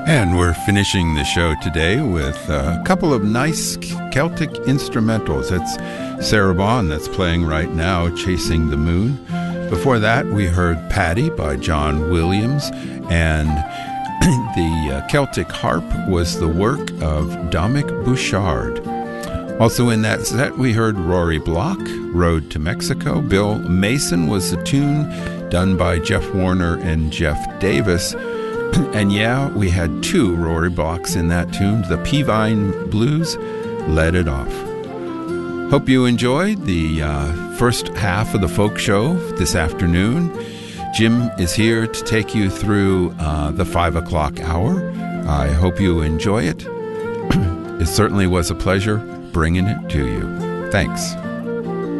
And we're finishing the show today with a couple of nice Celtic instrumentals. It's Sarah Vaughan that's playing right now, Chasing the Moon. Before that, we heard Paddy by John Williams, and the Celtic harp was the work of Dominic Bouchard. Also in that set, we heard Rory Block, Road to Mexico. Bill Mason was the tune done by Jeff Warner and Jeff Davis. And yeah, we had two Rory Blocks in that tune. The Peavine Blues led it off. Hope you enjoyed the first half of the folk show this afternoon. Jim is here to take you through the 5 o'clock hour. I hope you enjoy it. It certainly was a pleasure bringing it to you. Thanks.